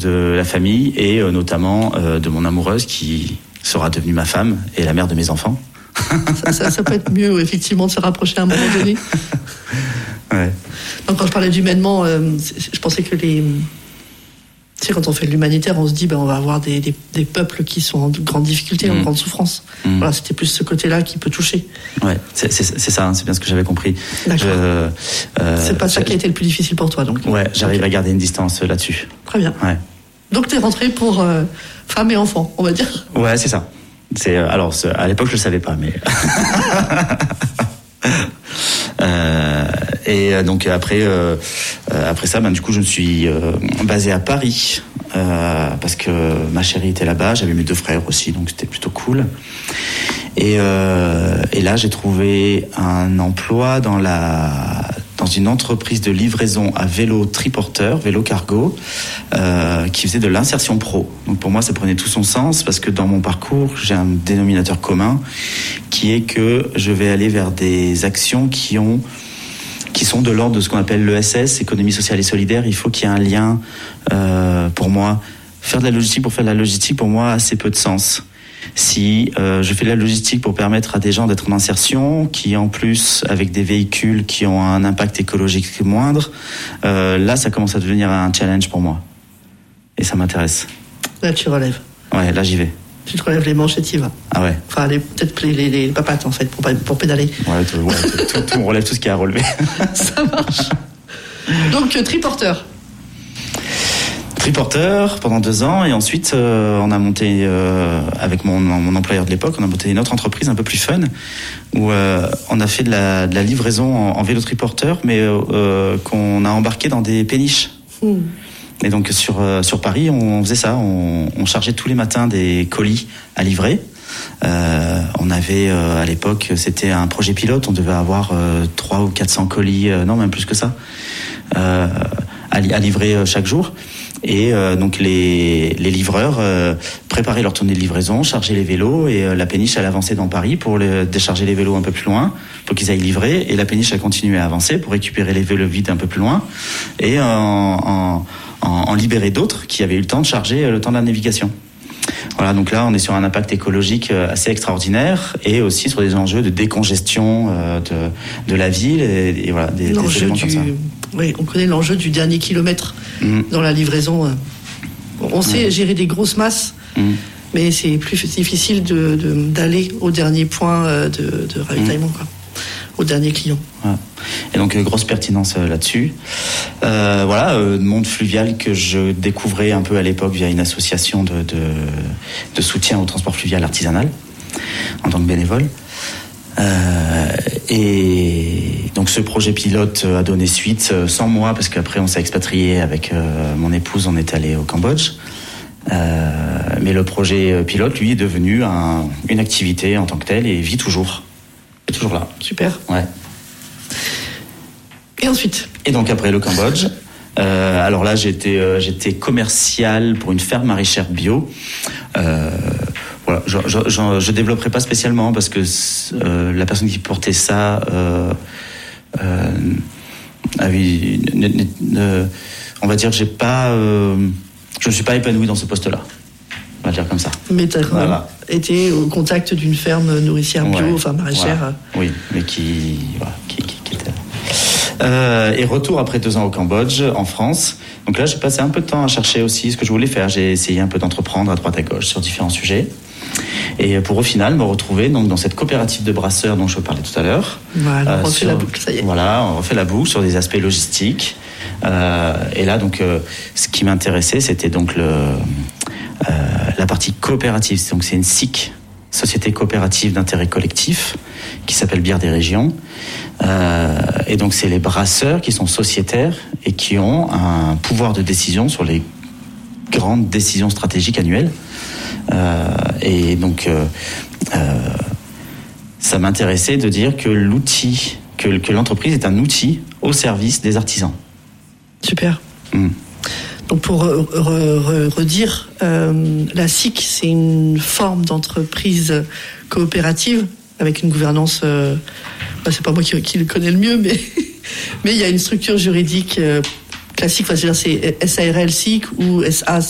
de la famille et notamment de mon amoureuse qui sera devenue ma femme et la mère de mes enfants. Ça peut être mieux, effectivement, de se rapprocher à un moment donné. Ouais. Donc, quand je parlais d'humainement, je pensais que quand on fait de l'humanitaire, on se dit on va avoir des peuples qui sont en grande difficulté, en grande souffrance. Voilà, c'était plus ce côté-là qui peut toucher. Ouais, c'est ça, hein, c'est bien ce que j'avais compris. D'accord. C'est pas ça qui a été le plus difficile pour toi, donc. Ouais, j'arrive à garder une distance là-dessus. Très bien. Ouais. Donc t'es rentré pour femme et enfant, on va dire. Ouais, c'est ça. Alors, à l'époque, je le savais pas, mais. Et donc après ça, du coup, je me suis basé à Paris parce que ma chérie était là-bas. J'avais mes 2 frères aussi, donc c'était plutôt cool. Et là, j'ai trouvé un emploi dans une entreprise de livraison à vélo triporteur, vélo cargo, qui faisait de l'insertion pro. Donc pour moi, ça prenait tout son sens parce que dans mon parcours, j'ai un dénominateur commun qui est que je vais aller vers des actions qui sont de l'ordre de ce qu'on appelle l'ESS, économie sociale et solidaire. Il faut qu'il y ait un lien, pour moi. Faire de la logistique pour faire de la logistique, pour moi, a assez peu de sens. Si je fais de la logistique pour permettre à des gens d'être en insertion, qui en plus, avec des véhicules qui ont un impact écologique moindre, là, ça commence à devenir un challenge pour moi. Et ça m'intéresse. Là, tu relèves. Ouais, là, j'y vais. Tu te relèves les manches et t'y vas. Ah ouais. Enfin, peut-être les papates, en fait, pour pédaler. Ouais, on relève tout ce qu'il y a à relever. Ça marche. Donc, triporteur. Triporteur pendant 2 ans, et ensuite on a monté avec mon employeur de l'époque, on a monté une autre entreprise un peu plus fun où on a fait de la livraison en vélo triporteur, mais qu'on a embarqué dans des péniches. Et donc sur Paris, on faisait ça, on chargeait tous les matins des colis à livrer. On avait à l'époque, c'était un projet pilote, on devait avoir 300 ou 400 colis, non même plus que ça, à livrer chaque jour. Et donc les livreurs préparaient leur tournée de livraison, chargeaient les vélos, et la péniche elle avançait dans Paris pour décharger les vélos un peu plus loin pour qu'ils aillent livrer, et la péniche elle continuait à avancer pour récupérer les vélos vides un peu plus loin et en libérer d'autres qui avaient eu le temps de charger le temps de la navigation. Voilà, donc là on est sur un impact écologique assez extraordinaire et aussi sur des enjeux de décongestion de la ville et voilà des éléments comme ça. Oui, on connaît l'enjeu du dernier kilomètre dans la livraison. On sait gérer des grosses masses, mais c'est plus difficile d'aller au dernier point de ravitaillement, quoi, au dernier client. Ouais. Et donc grosse pertinence là-dessus. Monde fluvial que je découvrais un peu à l'époque via une association de soutien au transport fluvial artisanal en tant que bénévole. Et donc ce projet pilote a donné suite sans moi, parce qu'après on s'est expatrié avec mon épouse, on est allé au Cambodge. Mais le projet pilote, lui, est devenu une activité en tant que telle et vit toujours. Il est toujours là. Super. Ouais. Et ensuite ? Et donc après le Cambodge, alors là j'étais commercial pour une ferme maraîchère bio. Voilà, je développerai pas spécialement parce que la personne qui portait ça avait on va dire je ne suis pas épanoui dans ce poste-là. On va dire comme ça. Mais tu as été au contact d'une ferme nourricière bio, enfin maraîchère. Ouais. Oui, mais qui était là. Et retour après 2 ans au Cambodge, en France. Donc là, j'ai passé un peu de temps à chercher aussi ce que je voulais faire. J'ai essayé un peu d'entreprendre à droite à gauche sur différents sujets. Et pour au final me retrouver donc dans cette coopérative de brasseurs dont je vous parlais tout à l'heure. Voilà, on refait la boucle, ça y est. Voilà, on refait la boucle sur des aspects logistiques. Et là, donc, ce qui m'intéressait, c'était donc la partie coopérative. Donc, c'est une SIC, Société coopérative d'intérêt collectif, qui s'appelle Bière des Régions. Et donc, c'est les brasseurs qui sont sociétaires et qui ont un pouvoir de décision sur les grandes décisions stratégiques annuelles. Et donc, ça m'intéressait de dire que l'outil, que l'entreprise est un outil au service des artisans. Super. Donc pour redire, la SIC, c'est une forme d'entreprise coopérative avec une gouvernance, c'est pas moi qui le connais le mieux, mais il y a une structure juridique classique, c'est SARL SIC ou SA